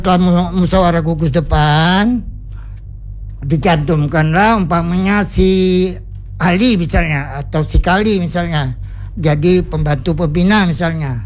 Dalam musyawarah gugus depan dicantumkanlah umpamanya si Ali misalnya atau si Kali misalnya jadi pembantu pembina misalnya.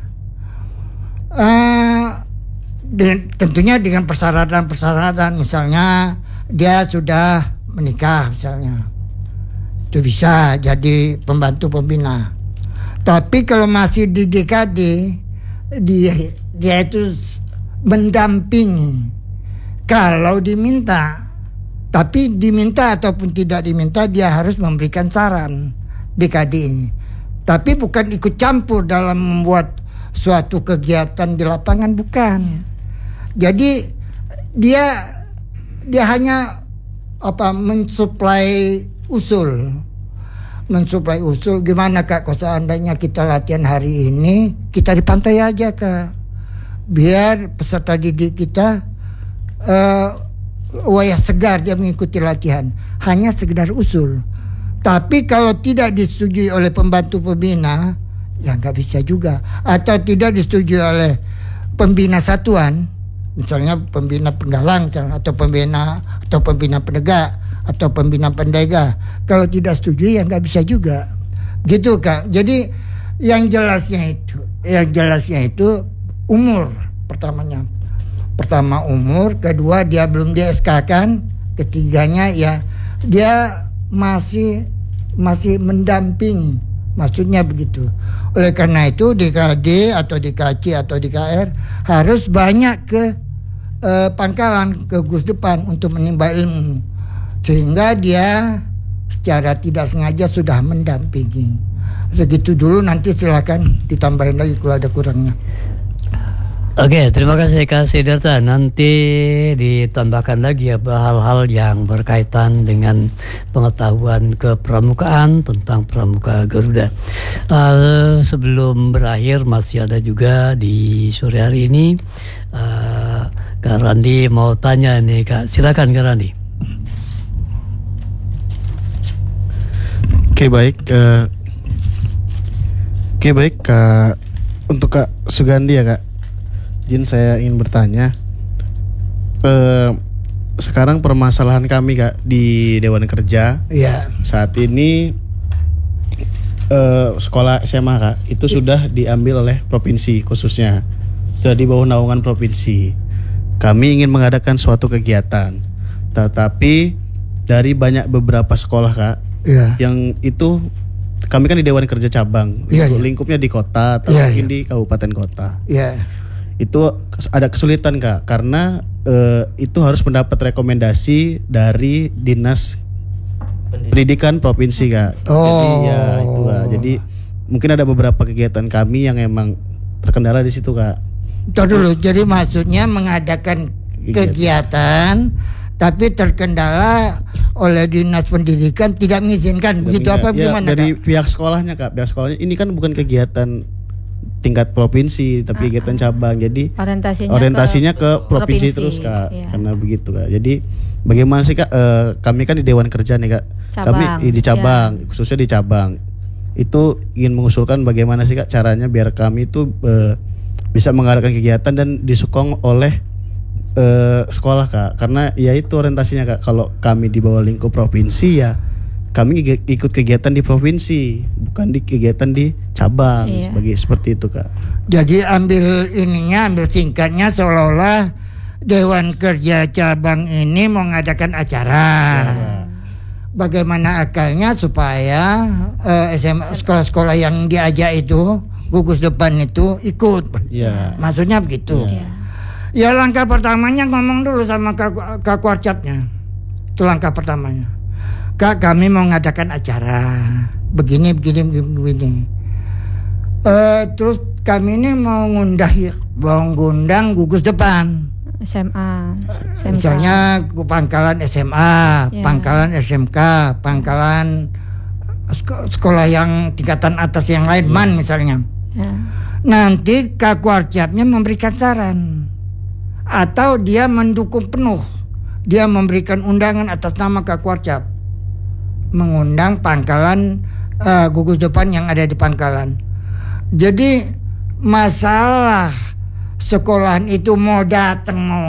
Tentunya dengan persyaratan misalnya dia sudah menikah misalnya, itu bisa jadi pembantu pembina. Tapi kalau masih di DKD dia itu mendampingi kalau diminta. Tapi diminta ataupun tidak diminta dia harus memberikan saran DKD ini. Tapi bukan ikut campur dalam membuat suatu kegiatan di lapangan, bukan. Jadi dia hanya mensuplai usul. Mensuplai usul gimana Kak kalau seandainya kita latihan hari ini kita di pantai aja Kak. Biar peserta didik kita wayah segar dia mengikuti latihan. Hanya sekedar usul. Tapi kalau tidak disetujui oleh pembantu pembina, ya nggak bisa juga. Atau tidak disetujui oleh pembina satuan, misalnya pembina penggalang misalnya, atau pembina penegak atau pembina pendega. Kalau tidak setuju ya nggak bisa juga. Gitu Kak. Jadi yang jelasnya itu umur pertamanya. Pertama umur, kedua dia belum di SK kan, ketiganya ya dia masih mendampingi, maksudnya begitu. Oleh karena itu DKD atau DKC atau DKR harus banyak ke pangkalan, ke gugus depan untuk menimba ilmu, sehingga dia secara tidak sengaja sudah mendampingi. Segitu dulu, nanti silakan ditambahin lagi kalau ada kurangnya. Oke, terima kasih Kak Sidarta. Nanti ditambahkan lagi hal-hal yang berkaitan dengan pengetahuan kepramukaan tentang Pramuka Garuda. Sebelum berakhir masih ada juga di sore hari ini Kak Randi mau tanya nih Kak. Silakan Kak Randi. Oke baik Kak, untuk Kak Sugandi ya Kak. Izin saya ingin bertanya, sekarang permasalahan kami Kak di Dewan Kerja saat ini, sekolah SMA Kak itu sudah diambil oleh provinsi, khususnya sudah di bawah naungan provinsi. Kami ingin mengadakan suatu kegiatan, tetapi dari beberapa sekolah Kak yang itu kami kan di Dewan Kerja cabang, lingkupnya di kota atau mungkin di kabupaten kota. Itu ada kesulitan Kak, karena itu harus mendapat rekomendasi dari Dinas Pendidikan Provinsi Kak. Jadi ya itu Kak. Jadi mungkin ada beberapa kegiatan kami yang emang terkendala di situ Kak. Tuh dulu, jadi maksudnya mengadakan kegiatan tapi terkendala oleh Dinas Pendidikan tidak mengizinkan, begitu apa gimana dari Kak? Pihak sekolahnya Kak, pihak sekolahnya ini kan bukan kegiatan tingkat provinsi tapi kegiatan cabang, jadi orientasinya ke provinsi terus Kak, karena begitu Kak. Jadi bagaimana sih Kak, kami kan di Dewan Kerja nih Kak, kami di cabang, khususnya di cabang itu ingin mengusulkan bagaimana sih Kak caranya biar kami itu bisa mengadakan kegiatan dan disokong oleh sekolah Kak, karena ya itu orientasinya Kak, kalau kami di bawah lingkup provinsi ya kami ikut kegiatan di provinsi, bukan di kegiatan di cabang, seperti itu Kak. Jadi ambil singkatnya seolah-olah Dewan Kerja cabang ini mau mengadakan acara. Bagaimana akalnya supaya sekolah-sekolah yang diajak itu, gugus depan itu ikut. Maksudnya begitu. Ya langkah pertamanya ngomong dulu sama Kak Warcapnya. Itu langkah pertamanya. Kak, kami mau mengadakan acara begini. Terus kami ini mau ngundang gugus depan SMA. Misalnya pangkalan SMA, pangkalan SMK, pangkalan sekolah yang tingkatan atas yang lain, MAN misalnya. Nanti Kak Warcapnya memberikan saran atau dia mendukung penuh. Dia memberikan undangan atas nama Kak Warcap, mengundang pangkalan gugus depan yang ada di pangkalan. Jadi masalah sekolahan itu mau datang mau